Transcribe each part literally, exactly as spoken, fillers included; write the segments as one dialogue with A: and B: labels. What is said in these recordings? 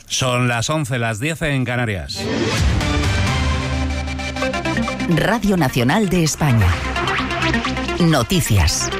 A: Son las once, las diez en Canarias.
B: Radio Nacional de España. Noticias.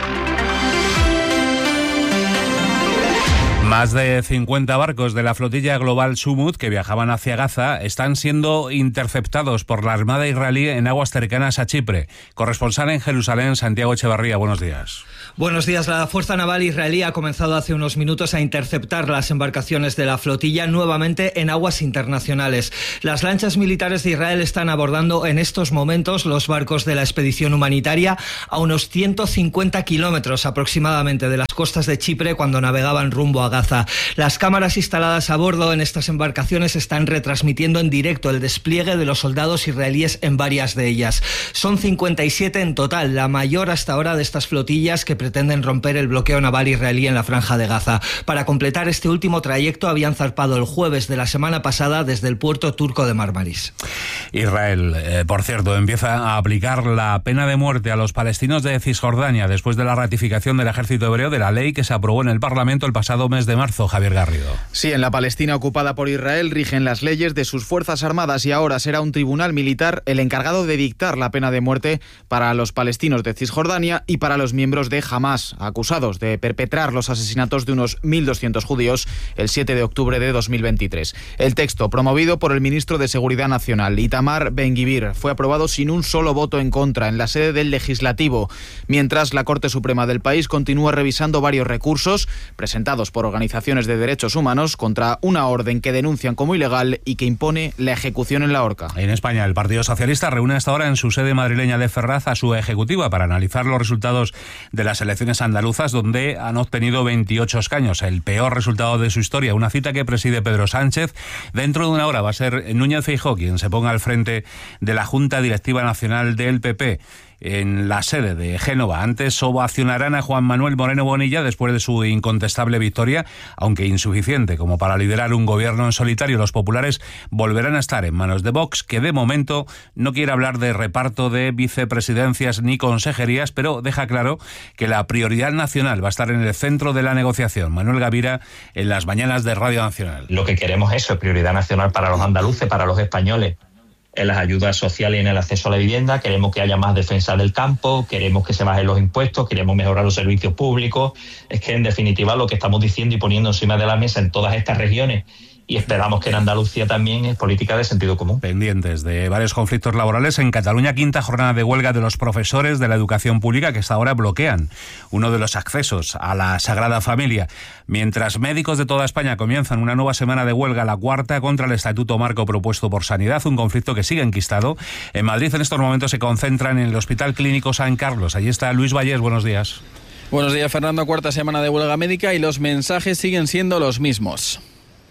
A: Más de cincuenta barcos de la flotilla global Sumud que viajaban hacia Gaza están siendo interceptados por la Armada israelí en aguas cercanas a Chipre. Corresponsal en Jerusalén, Santiago Echevarría, buenos días.
C: Buenos días. La Fuerza Naval israelí ha comenzado hace unos minutos a interceptar las embarcaciones de la flotilla nuevamente en aguas internacionales. Las lanchas militares de Israel están abordando en estos momentos los barcos de la expedición humanitaria a unos ciento cincuenta kilómetros aproximadamente de las costas de Chipre cuando navegaban rumbo a Gaza. Las cámaras instaladas a bordo en estas embarcaciones están retransmitiendo en directo el despliegue de los soldados israelíes en varias de ellas. Son cincuenta y siete en total, la mayor hasta ahora de estas flotillas que pretenden romper el bloqueo naval israelí en la Franja de Gaza. Para completar este último trayecto habían zarpado el jueves de la semana pasada desde el puerto turco de Marmaris.
A: Israel, eh, por cierto, empieza a aplicar la pena de muerte a los palestinos de Cisjordania después de la ratificación del ejército hebreo de la ley que se aprobó en el Parlamento el pasado mes de marzo. Javier Garrido.
D: Sí, en la Palestina ocupada por Israel rigen las leyes de sus fuerzas armadas y ahora será un tribunal militar el encargado de dictar la pena de muerte para los palestinos de Cisjordania y para los miembros de Hamás, acusados de perpetrar los asesinatos de unos mil doscientos judíos el siete de octubre de dos mil veintitrés. El texto, promovido por el ministro de Seguridad Nacional, Itamar Ben-Gvir, fue aprobado sin un solo voto en contra en la sede del Legislativo, mientras la Corte Suprema del país continúa revisando varios recursos presentados por organizaciones de derechos humanos contra una orden que denuncian como ilegal y que impone la ejecución en la horca.
A: En España, el Partido Socialista reúne hasta ahora en su sede madrileña de Ferraz a su ejecutiva para analizar los resultados de las elecciones andaluzas, donde han obtenido veintiocho escaños, el peor resultado de su historia. Una cita que preside Pedro Sánchez. Dentro de una hora va a ser Núñez Feijóo quien se ponga al frente de la Junta Directiva Nacional del P P. En la sede de Génova. Antes ovacionarán a Juan Manuel Moreno Bonilla después de su incontestable victoria, aunque insuficiente como para liderar un gobierno en solitario. Los populares volverán a estar en manos de Vox, que de momento no quiere hablar de reparto de vicepresidencias ni consejerías, pero deja claro que la prioridad nacional va a estar en el centro de la negociación. Manuel Gavira, en las mañanas de Radio Nacional.
E: Lo que queremos es eso, prioridad nacional para los andaluces, para los españoles, en las ayudas sociales y en el acceso a la vivienda. Queremos que haya más defensa del campo, queremos que se bajen los impuestos, queremos mejorar los servicios públicos. Es que, en definitiva, lo que estamos diciendo y poniendo encima de la mesa en todas estas regiones, y esperamos que en Andalucía también, es política de sentido común.
A: Pendientes de varios conflictos laborales en Cataluña, quinta jornada de huelga de los profesores de la educación pública que hasta ahora bloquean uno de los accesos a la Sagrada Familia. Mientras médicos de toda España comienzan una nueva semana de huelga, la cuarta, contra el Estatuto Marco propuesto por Sanidad, un conflicto que sigue enquistado. En Madrid en estos momentos se concentran en el Hospital Clínico San Carlos. Allí está Luis Vallés, buenos días.
F: Buenos días, Fernando. Cuarta semana de huelga médica y los mensajes siguen siendo los mismos.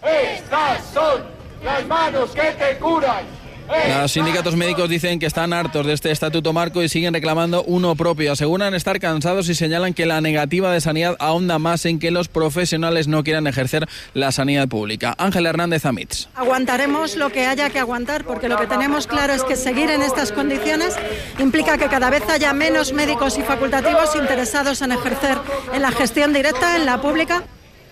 G: Estas son las manos que te curan.
F: Los sindicatos médicos dicen que están hartos de este estatuto marco y siguen reclamando uno propio. Aseguran estar cansados y señalan que la negativa de sanidad ahonda más en que los profesionales no quieran ejercer la sanidad pública. Ángela Hernández Amitz.
H: Aguantaremos lo que haya que aguantar, porque lo que tenemos claro es que seguir en estas condiciones implica que cada vez haya menos médicos y facultativos interesados en ejercer en la gestión directa, en la pública.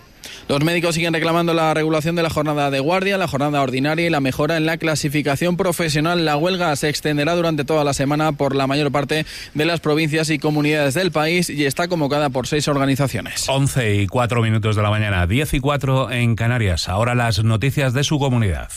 F: Los médicos siguen reclamando la regulación de la jornada de guardia, la jornada ordinaria y la mejora en la clasificación profesional. La huelga se extenderá durante toda la semana por la mayor parte de las provincias y comunidades del país y está convocada por seis organizaciones.
A: once y cuatro minutos de la mañana, diez y cuatro en Canarias. Ahora las noticias de su comunidad.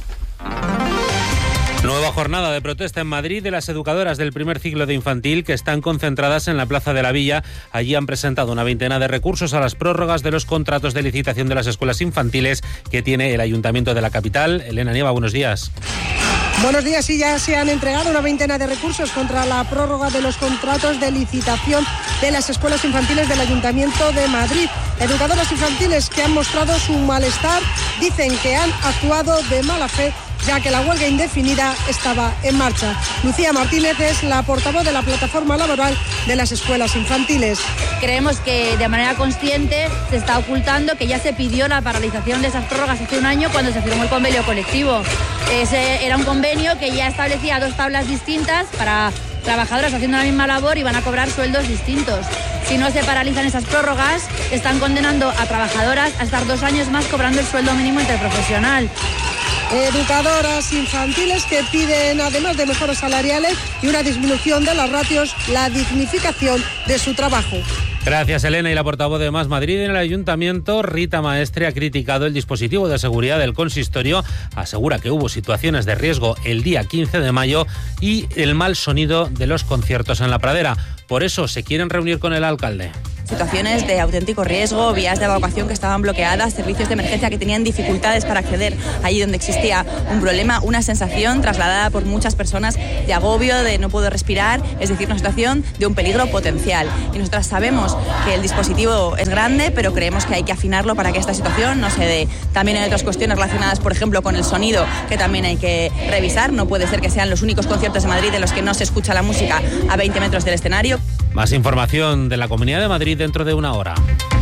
I: Nueva jornada de protesta en Madrid de las educadoras del primer ciclo de infantil que están concentradas en la Plaza de la Villa. Allí han presentado una veintena de recursos a las prórrogas de los contratos de licitación de las escuelas infantiles que tiene el Ayuntamiento de la capital. Elena Nieva, buenos días.
J: Buenos días. Sí, ya se han entregado una veintena de recursos contra la prórroga de los contratos de licitación de las escuelas infantiles del Ayuntamiento de Madrid. Educadoras infantiles que han mostrado su malestar, dicen que han actuado de mala fe, ya que la huelga indefinida estaba en marcha. Lucía Martínez es la portavoz de la plataforma laboral de las escuelas infantiles.
K: Creemos que de manera consciente se está ocultando que ya se pidió la paralización de esas prórrogas hace un año cuando se firmó el convenio colectivo. Ese era un convenio que ya establecía dos tablas distintas para trabajadoras haciendo la misma labor y van a cobrar sueldos distintos. si no se paralizan esas prórrogas, están condenando a trabajadoras a estar dos años más cobrando el sueldo mínimo interprofesional.
J: Educadoras infantiles que piden, además de mejoras salariales y una disminución de los ratios, la dignificación de su trabajo.
I: Gracias, Elena. Y la portavoz de Más Madrid en el Ayuntamiento, Rita Maestre, ha criticado el dispositivo de seguridad del consistorio. Asegura que hubo situaciones de riesgo el día quince de mayo y el mal sonido de los conciertos en la pradera. Por eso se quieren reunir con el alcalde.
L: Situaciones de auténtico riesgo, vías de evacuación que estaban bloqueadas, servicios de emergencia que tenían dificultades para acceder allí donde existía un problema, una sensación trasladada por muchas personas de agobio, de no puedo respirar, es decir, una situación de un peligro potencial. Y nosotras sabemos que el dispositivo es grande, pero creemos que hay que afinarlo para que esta situación no se dé. También hay otras cuestiones relacionadas, por ejemplo, con el sonido, que también hay que revisar. No puede ser que sean los únicos conciertos de Madrid en los que no se escucha la música a veinte metros del escenario.
I: Más información de la Comunidad de Madrid dentro de una hora.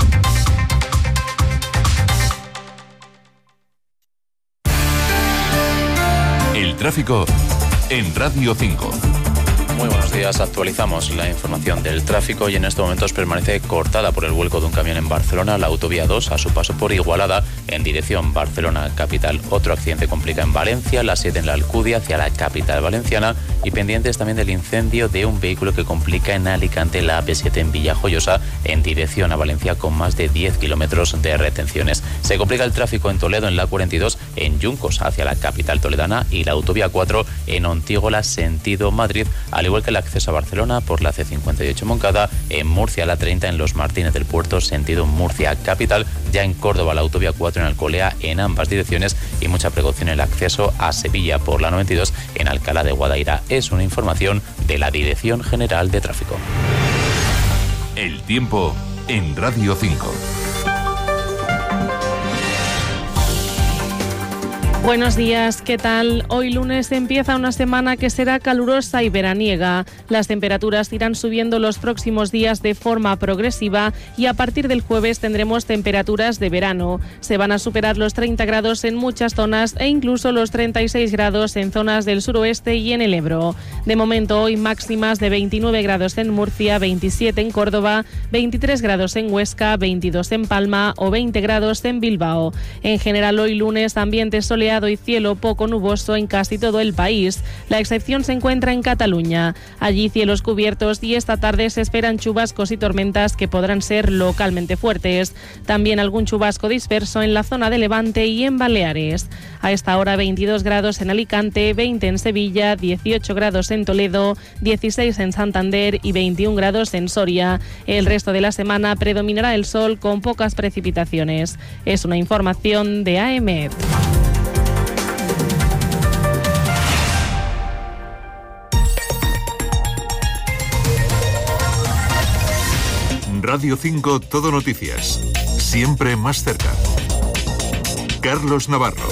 M: El tráfico en Radio cinco.
N: Muy buenos días, actualizamos la información del tráfico y en estos momentos permanece cortada por el vuelco de un camión en Barcelona la autovía dos a su paso por Igualada en dirección Barcelona capital. Otro accidente complica en Valencia, la siete en la Alcudia hacia la capital valenciana y pendientes también del incendio de un vehículo que complica en Alicante la A P siete en Villajoyosa en dirección a Valencia con más de diez kilómetros de retenciones. Se complica el tráfico en Toledo en la cuarenta y dos en Yuncos hacia la capital toledana y la autovía cuatro en Ontígola sentido Madrid, al igual que el acceso a Barcelona por la C cincuenta y ocho Moncada, en Murcia la treinta en Los Martínez del Puerto, sentido Murcia capital, ya en Córdoba la autovía cuatro en Alcolea en ambas direcciones y mucha precaución en el acceso a Sevilla por la noventa y dos en Alcalá de Guadaira. Es una información de la Dirección General de Tráfico.
M: El tiempo en Radio cinco.
O: Buenos días, ¿qué tal? Hoy lunes empieza una semana que será calurosa y veraniega. Las temperaturas irán subiendo los próximos días de forma progresiva y a partir del jueves tendremos temperaturas de verano. Se van a superar los treinta grados en muchas zonas e incluso los treinta y seis grados en zonas del suroeste y en el Ebro. De momento hoy máximas de veintinueve grados en Murcia, veintisiete en Córdoba, veintitrés grados en Huesca, veintidós en Palma o veinte grados en Bilbao. En general hoy lunes ambiente soleado y cielo poco nuboso en casi todo el país. La excepción se encuentra en Cataluña. Allí cielos cubiertos y esta tarde se esperan chubascos y tormentas que podrán ser localmente fuertes. También algún chubasco disperso en la zona de Levante y en Baleares. A esta hora veintidós grados en Alicante, veinte en Sevilla, dieciocho grados en Toledo, dieciséis en Santander y veintiún grados en Soria. El resto de la semana predominará el sol con pocas precipitaciones. Es una información de A M E D.
M: Radio cinco Todo Noticias. Siempre más cerca. Carlos Navarro.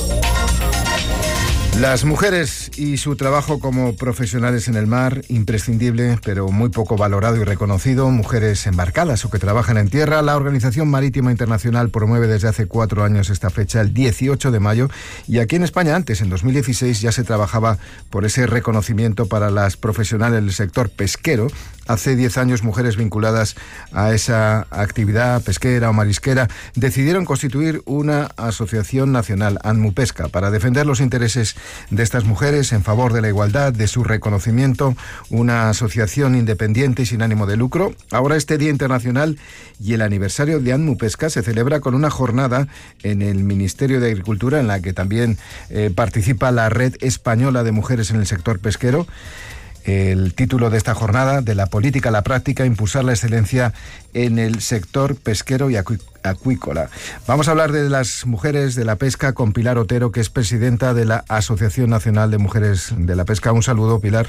P: Las mujeres y su trabajo como profesionales en el mar, imprescindible, pero muy poco valorado y reconocido. Mujeres embarcadas o que trabajan en tierra. La Organización Marítima Internacional promueve desde hace cuatro años esta fecha, el dieciocho de mayo. Y aquí en España antes, en dos mil dieciséis, ya se trabajaba por ese reconocimiento para las profesionales del sector pesquero. Hace diez años, mujeres vinculadas a esa actividad pesquera o marisquera decidieron constituir una asociación nacional, ANMUPESCA, para defender los intereses de estas mujeres en favor de la igualdad, de su reconocimiento, una asociación independiente y sin ánimo de lucro. Ahora este Día Internacional y el aniversario de ANMUPESCA se celebra con una jornada en el Ministerio de Agricultura en la que también eh, participa la Red Española de Mujeres en el Sector Pesquero. El título de esta jornada, de la política a la práctica, impulsar la excelencia en el sector pesquero y acuícola. Vamos a hablar de las mujeres de la pesca con Pilar Otero, que es presidenta de la Asociación Nacional de Mujeres de la Pesca. Un saludo, Pilar.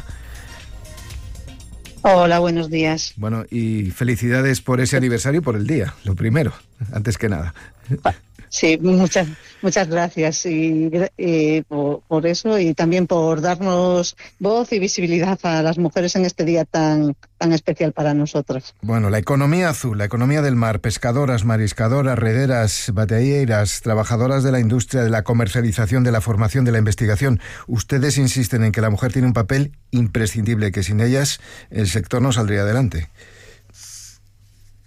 Q: Hola, buenos días.
P: Bueno, y felicidades por ese aniversario y por el día, lo primero, antes que nada.
Q: Sí, muchas muchas gracias y, y por, por eso y también por darnos voz y visibilidad a las mujeres en este día tan tan especial para nosotras.
P: Bueno, la economía azul, la economía del mar, pescadoras, mariscadoras, rederas, bateilleras, trabajadoras de la industria, de la comercialización, de la formación, de la investigación. Ustedes insisten en que la mujer tiene un papel imprescindible, que sin ellas el sector no saldría adelante.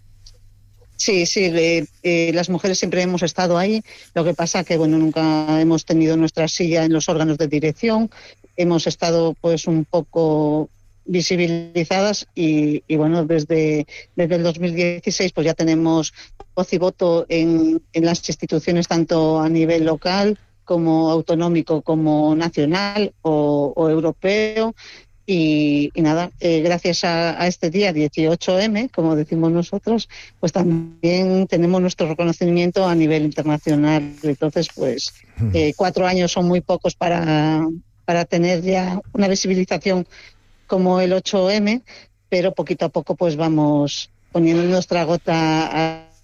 Q: Sí, sí, eh, eh, las mujeres siempre hemos estado ahí. Lo que pasa que, bueno, nunca hemos tenido nuestra silla en los órganos de dirección. Hemos estado, pues, un poco visibilizadas y, y bueno, desde, desde el dos mil dieciséis, pues ya tenemos voz y voto en, en las instituciones, tanto a nivel local como autonómico, como nacional o, o europeo. Y, y nada, eh, gracias a, a este día dieciocho eme, como decimos nosotros, pues también tenemos nuestro reconocimiento a nivel internacional. Entonces, pues eh, cuatro años son muy pocos para, para tener ya una visibilización como el ocho eme, pero poquito a poco pues vamos poniendo nuestra gota a...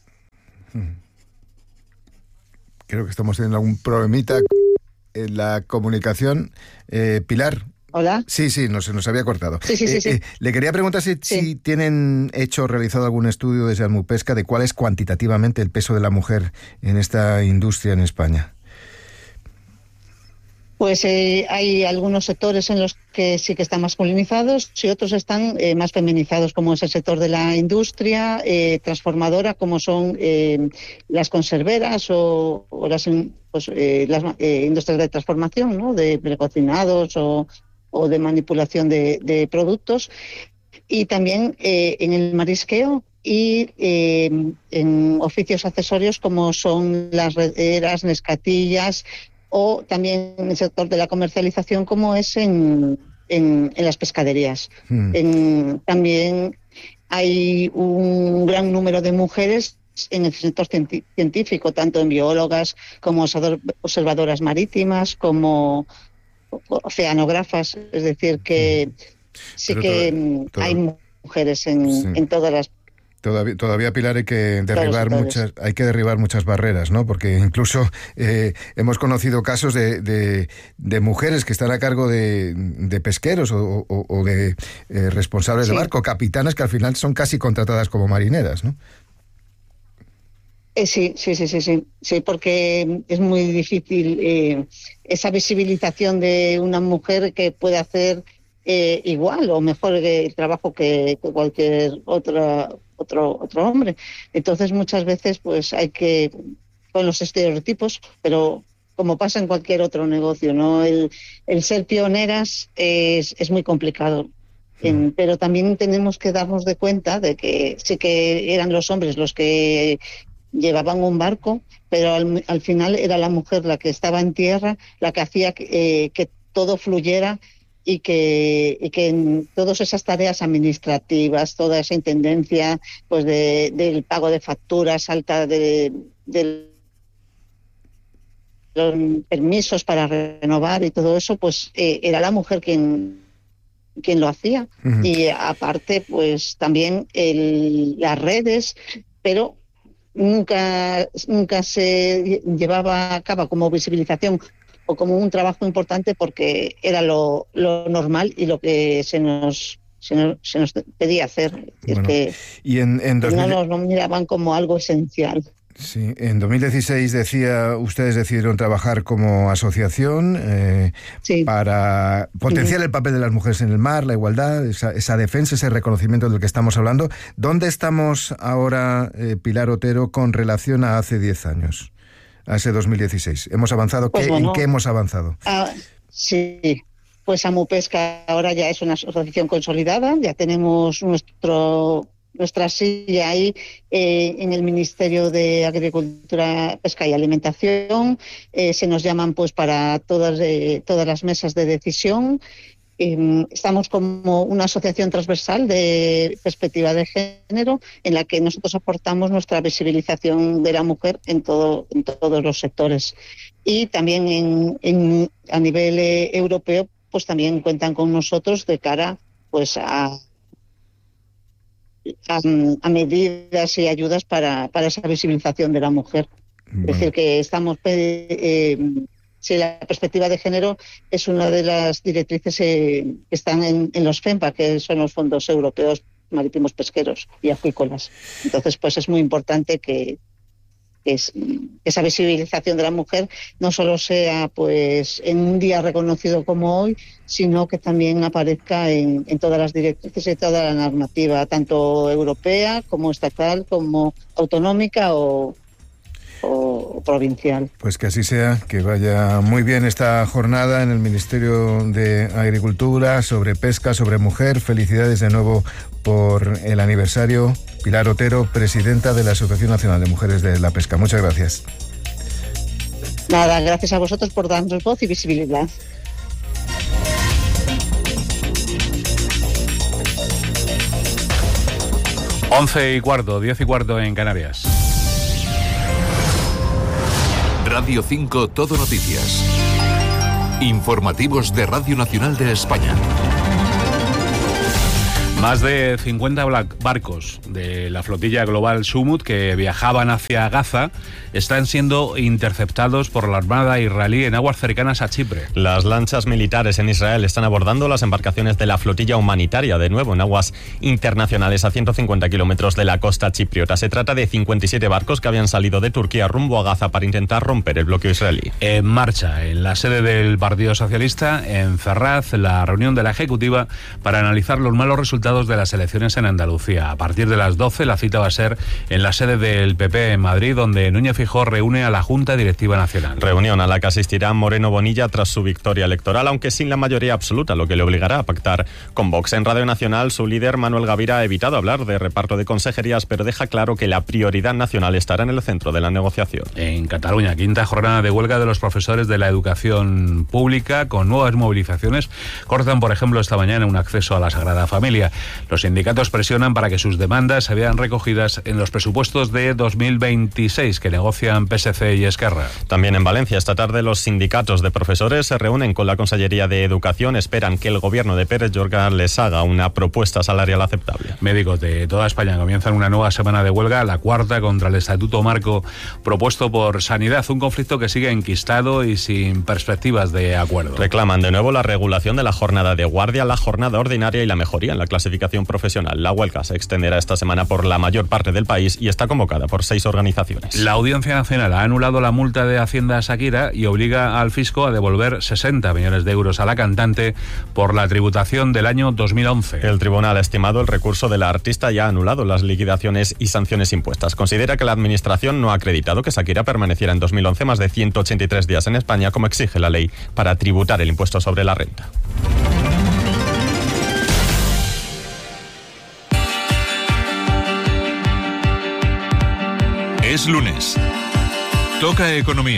P: Creo que estamos teniendo algún problemita en la comunicación. Eh, Pilar.
Q: Hola.
P: Sí, sí, no, se nos había cortado.
Q: Sí, sí, sí,
P: eh,
Q: sí.
P: Eh, le quería preguntar si, sí. si tienen hecho o realizado algún estudio desde Almupesca de cuál es cuantitativamente el peso de la mujer en esta industria en España.
Q: Pues eh, hay algunos sectores en los que sí que están masculinizados y otros están eh, más feminizados, como es el sector de la industria eh, transformadora, como son eh, las conserveras o, o las, pues, eh, las eh, industrias de transformación, ¿no? De precocinados o, o de manipulación de, de productos. Y también eh, en el marisqueo y eh, en oficios accesorios como son las rederas, nescatillas, o también en el sector de la comercialización, como es en, en, en las pescaderías. Mm. En, también hay un gran número de mujeres en el sector científico, tanto en biólogas como observadoras marítimas, como oceanógrafas. Es decir, que sí Pero que todo, hay todo, mujeres en, sí. en todas las...
P: Todavía, todavía, Pilar, hay que derribar muchas, hay que derribar muchas barreras, ¿no? Porque incluso eh, hemos conocido casos de, de, de mujeres que están a cargo de, de pesqueros o, o, o de eh, responsables sí. de barco, capitanas que al final son casi contratadas como marineras, ¿no?
Q: Eh, sí, sí, sí, sí, sí, sí, porque es muy difícil eh, esa visibilización de una mujer que puede hacer eh, igual o mejor el trabajo que, que cualquier otra otro otro hombre. Entonces muchas veces pues hay que, con los estereotipos, pero como pasa en cualquier otro negocio, ¿no? El, el ser pioneras es, es muy complicado. Sí. En, pero también tenemos que darnos de cuenta de que sí que eran los hombres los que llevaban un barco, pero al, al final era la mujer la que estaba en tierra, la que hacía que, eh, que todo fluyera y que, y que en todas esas tareas administrativas, toda esa intendencia pues de, del pago de facturas, alta de, de los permisos para renovar y todo eso, pues eh, era la mujer quien, quien lo hacía. Uh-huh. Y aparte, pues también el, las redes, pero nunca, nunca se llevaba a cabo como visibilización o como un trabajo importante porque era lo, lo normal y lo que se nos se nos, se nos pedía hacer. Bueno, es que
P: y en, en dos mil...
Q: no nos no miraban como algo esencial.
P: Sí, en dos mil dieciséis decía, ustedes decidieron trabajar como asociación eh, sí. para potenciar sí. el papel de las mujeres en el mar, la igualdad, esa, esa defensa, ese reconocimiento del que estamos hablando. ¿Dónde estamos ahora, eh, Pilar Otero, con relación a hace diez años? A ese dos mil dieciséis. ¿Hemos avanzado? Pues ¿Qué, bueno, ¿En qué hemos avanzado?
Q: Uh, sí, pues Amupesca ahora ya es una asociación consolidada, ya tenemos nuestro nuestra silla ahí eh, en el Ministerio de Agricultura, Pesca y Alimentación. Eh, se nos llaman pues para todas, eh, todas las mesas de decisión. Eh, estamos como una asociación transversal de perspectiva de género en la que nosotros aportamos nuestra visibilización de la mujer en todo en todos los sectores. Y también en, en, a nivel eh, europeo pues también cuentan con nosotros de cara pues a, a, a medidas y ayudas para, para esa visibilización de la mujer. Bueno. Es decir, que estamos... Eh, Sí, la perspectiva de género es una de las directrices eh, que están en, en los FEMPA, que son los fondos europeos marítimos pesqueros y acuícolas. Entonces, pues es muy importante que, es, esa visibilización de la mujer no solo sea pues en un día reconocido como hoy, sino que también aparezca en, en todas las directrices y toda la normativa, tanto europea como estatal, como autonómica o, o provincial.
P: Pues que así sea, que vaya muy bien esta jornada en el Ministerio de Agricultura sobre pesca, sobre mujer. Felicidades de nuevo por el aniversario. Pilar Otero, presidenta de la Asociación Nacional de Mujeres de la Pesca. Muchas gracias.
Q: Nada, gracias a vosotros por darnos voz y visibilidad.
A: Once y cuarto, diez y cuarto en Canarias.
M: Radio cinco Todo Noticias. Informativos de Radio Nacional de España.
A: Más de cincuenta barcos de la flotilla global Sumut que viajaban hacia Gaza están siendo interceptados por la Armada israelí en aguas cercanas a Chipre.
R: Las lanchas militares en Israel están abordando las embarcaciones de la flotilla humanitaria, de nuevo en aguas internacionales a ciento cincuenta kilómetros de la costa chipriota. Se trata de cincuenta y siete barcos que habían salido de Turquía rumbo a Gaza para intentar romper el bloqueo israelí.
A: En marcha, en la sede del Partido Socialista, en Ferraz, la reunión de la Ejecutiva para analizar los malos resultados de las elecciones en Andalucía. A partir de las doce la cita va a ser en la sede del P P en Madrid, donde Núñez Feijóo reúne a la Junta Directiva Nacional.
R: Reunión a la que asistirá Moreno Bonilla tras su victoria electoral, aunque sin la mayoría absoluta, lo que le obligará a pactar con Vox. En Radio Nacional, su líder Manuel Gavira ha evitado hablar de reparto de consejerías, pero deja claro que la prioridad nacional estará en el centro de la negociación.
A: En Cataluña, quinta jornada de huelga de los profesores de la educación pública, con nuevas movilizaciones. Cortan, por ejemplo, esta mañana un acceso a la Sagrada Familia. Los sindicatos presionan para que sus demandas se vean recogidas en los presupuestos de dos mil veintiséis que negocian P S C y Esquerra.
R: También en Valencia, esta tarde los sindicatos de profesores se reúnen con la Consellería de Educación. Esperan que el gobierno de Pérez Llorca les haga una propuesta salarial aceptable.
A: Médicos de toda España comienzan una nueva semana de huelga, la cuarta contra el estatuto marco propuesto por Sanidad, un conflicto que sigue enquistado y sin perspectivas de acuerdo.
R: Reclaman de nuevo la regulación de la jornada de guardia, la jornada ordinaria y la mejoría en la clasificación profesional. La huelga se extenderá esta semana por la mayor parte del país y está convocada por seis organizaciones.
A: La Audiencia Nacional ha anulado la multa de Hacienda a Shakira y obliga al fisco a devolver sesenta millones de euros a la cantante por la tributación del año dos mil once.
R: El tribunal ha estimado el recurso de la artista y ha anulado las liquidaciones y sanciones impuestas. Considera que la administración no ha acreditado que Shakira permaneciera en dos mil once más de ciento ochenta y tres días en España, como exige la ley para tributar el impuesto sobre la renta.
M: Es lunes. Toca economía.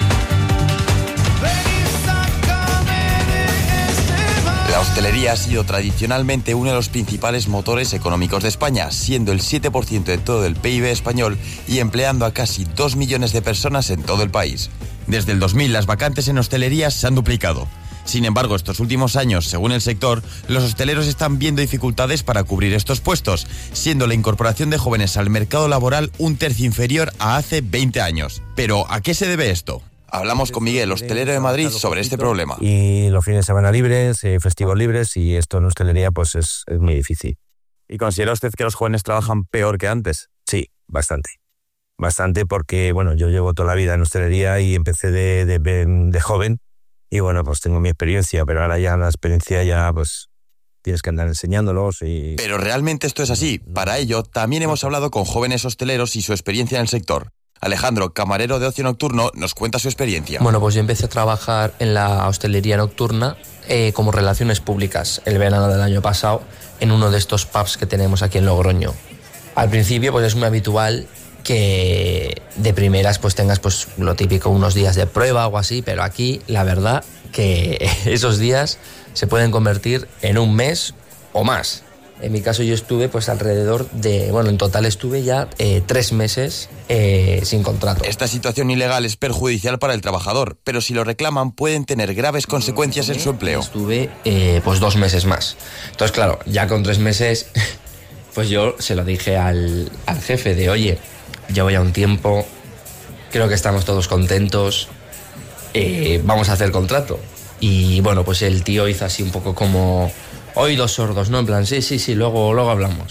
S: La hostelería ha sido tradicionalmente uno de los principales motores económicos de España, siendo el siete por ciento de todo el P I B español y empleando a casi dos millones de personas en todo el país. Desde el dos mil, las vacantes en hostelería se han duplicado. Sin embargo, estos últimos años, según el sector, los hosteleros están viendo dificultades para cubrir estos puestos, siendo la incorporación de jóvenes al mercado laboral un tercio inferior a hace veinte años. Pero, ¿a qué se debe esto? Hablamos con Miguel, hostelero de Madrid, sobre este problema.
T: Y los fines de semana libres, eh, festivos libres, y esto en hostelería pues es, es muy difícil.
S: ¿Y considera usted que los jóvenes trabajan peor que antes?
T: Sí, bastante. Bastante porque, bueno, yo llevo toda la vida en hostelería y empecé de, de, de joven. Y bueno, pues tengo mi experiencia, pero ahora ya la experiencia ya pues tienes que andar enseñándolos y...
S: Pero realmente esto es así. Para ello, también hemos hablado con jóvenes hosteleros y su experiencia en el sector. Alejandro, camarero de ocio nocturno, nos cuenta su experiencia.
U: Bueno, pues yo empecé a trabajar en la hostelería nocturna eh, como relaciones públicas el verano del año pasado en uno de estos pubs que tenemos aquí en Logroño. Al principio pues es muy habitual que de primeras pues tengas pues lo típico, unos días de prueba o así, pero aquí la verdad que esos días se pueden convertir en un mes o más. En mi caso yo estuve pues alrededor de, bueno, en total estuve ya eh, tres meses eh, sin contrato.
S: Esta situación ilegal es perjudicial para el trabajador, pero si lo reclaman pueden tener graves consecuencias en su empleo.
U: Estuve eh, pues dos meses más. Entonces claro, ya con tres meses pues yo se lo dije al, al jefe de, oye, llevo ya un tiempo, creo que estamos todos contentos, eh, vamos a hacer contrato. Y bueno, pues el tío hizo así un poco como oídos sordos, ¿no? En plan, sí, sí, sí, luego, luego hablamos.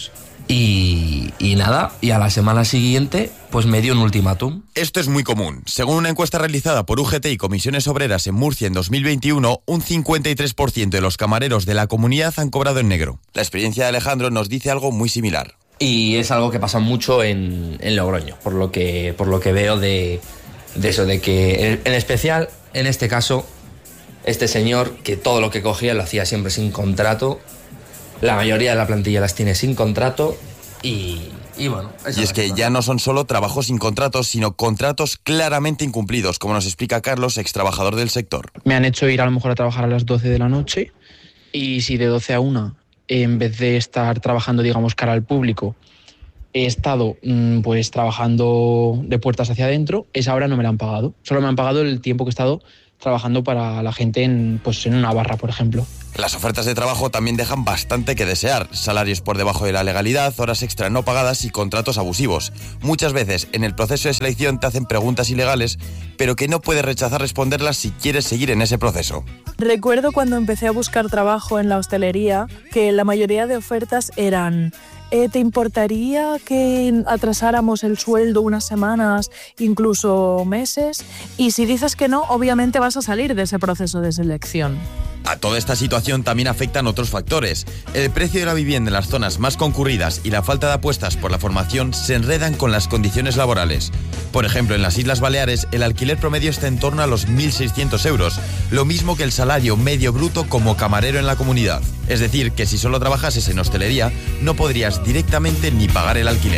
U: Y, y nada, y a la semana siguiente pues me dio un ultimátum.
S: Esto es muy común. Según una encuesta realizada por U G T y Comisiones Obreras en Murcia en dos mil veintiuno, un cincuenta y tres por ciento de los camareros de la comunidad han cobrado en negro. La experiencia de Alejandro nos dice algo muy similar.
U: Y es algo que pasa mucho en, en Logroño, por lo que, por lo que veo de, de eso, de que en, en especial, en este caso, este señor, que todo lo que cogía lo hacía siempre sin contrato. La mayoría de la plantilla las tiene sin contrato y, y bueno...
S: Y es que ya no son solo trabajos sin contratos, sino contratos claramente incumplidos, como nos explica Carlos, ex trabajador del sector.
B: Me han hecho ir a lo mejor a trabajar a las doce de la noche y si de doce a una, en vez de estar trabajando, digamos, cara al público, he estado pues trabajando de puertas hacia adentro, esa hora no me la han pagado. Solo me han pagado el tiempo que he estado trabajando para la gente en, pues, en una barra, por ejemplo.
S: Las ofertas de trabajo también dejan bastante que desear. Salarios por debajo de la legalidad, horas extra no pagadas y contratos abusivos. Muchas veces en el proceso de selección te hacen preguntas ilegales, pero que no puedes rechazar responderlas si quieres seguir en ese proceso.
V: Recuerdo cuando empecé a buscar trabajo en la hostelería que la mayoría de ofertas eran... Eh, ¿te importaría que atrasáramos el sueldo unas semanas, incluso meses? Y si dices que no, obviamente vas a salir de ese proceso de selección.
S: A toda esta situación también afectan otros factores. El precio de la vivienda en las zonas más concurridas y la falta de apuestas por la formación se enredan con las condiciones laborales. Por ejemplo, en las Islas Baleares el alquiler promedio está en torno a los mil seiscientos euros, lo mismo que el salario medio bruto como camarero en la comunidad. Es decir, que si solo trabajases en hostelería, no podrías directamente ni pagar el alquiler.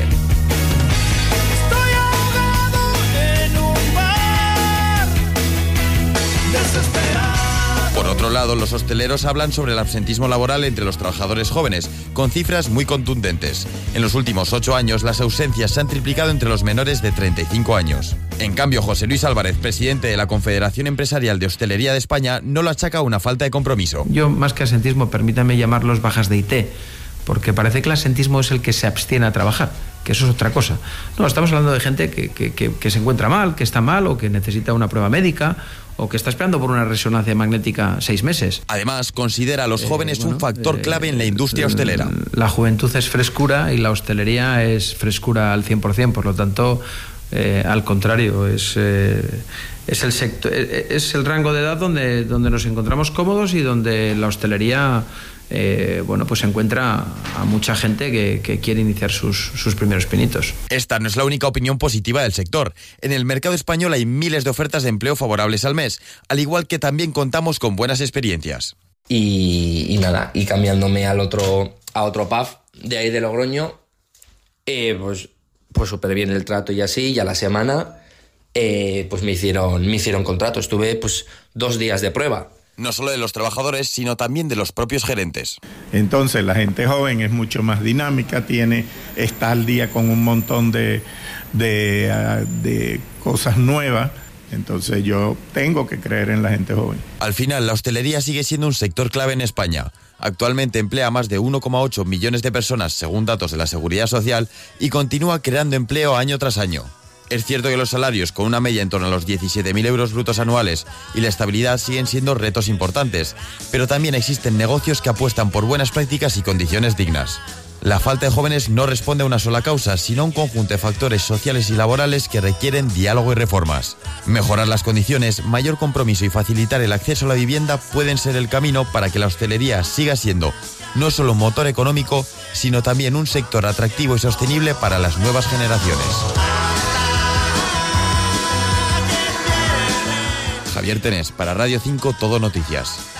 G: Estoy ahogado en un mar desesperado.
S: Por otro lado, los hosteleros hablan sobre el absentismo laboral entre los trabajadores jóvenes, con cifras muy contundentes. En los últimos ocho años, las ausencias se han triplicado entre los menores de treinta y cinco años. En cambio, José Luis Álvarez, presidente de la Confederación Empresarial de Hostelería de España, no lo achaca a una falta de compromiso.
W: Yo, más que absentismo, permítanme llamarlos bajas de I T, porque parece que el absentismo es el que se abstiene a trabajar, que eso es otra cosa. No, estamos hablando de gente que, que, que, que se encuentra mal, que está mal o que necesita una prueba médica o que está esperando por una resonancia magnética seis meses.
S: Además, considera a los jóvenes eh, bueno, un factor
W: eh,
S: clave en la industria hostelera.
W: La juventud es frescura y la hostelería es frescura al cien por ciento, por lo tanto, eh, al contrario, es, eh, es, el sector, es el rango de edad donde, donde nos encontramos cómodos y donde la hostelería... Eh, bueno, pues encuentra a mucha gente que, que quiere iniciar sus, sus primeros pinitos.
S: Esta no es la única opinión positiva del sector. En el mercado español hay miles de ofertas de empleo favorables al mes, al igual que también contamos con buenas experiencias.
U: Y, y nada, y cambiándome al otro, a otro pub de ahí de Logroño, eh, pues, pues súper bien el trato y así, y a la semana eh, pues me hicieron, me hicieron contrato. Estuve pues dos días de prueba.
S: No solo de los trabajadores, sino también de los propios gerentes.
X: Entonces la gente joven es mucho más dinámica, tiene, está al día con un montón de, de, uh, de cosas nuevas. Entonces yo tengo que creer en la gente joven.
S: Al final, la hostelería sigue siendo un sector clave en España. Actualmente emplea a más de uno coma ocho millones de personas, según datos de la Seguridad Social, y continúa creando empleo año tras año. Es cierto que los salarios, con una media en torno a los diecisiete mil euros brutos anuales, y la estabilidad siguen siendo retos importantes, pero también existen negocios que apuestan por buenas prácticas y condiciones dignas. La falta de jóvenes no responde a una sola causa, sino a un conjunto de factores sociales y laborales que requieren diálogo y reformas. Mejorar las condiciones, mayor compromiso y facilitar el acceso a la vivienda pueden ser el camino para que la hostelería siga siendo no solo un motor económico, sino también un sector atractivo y sostenible para las nuevas generaciones. Javier Tenés, para Radio cinco, Todo Noticias.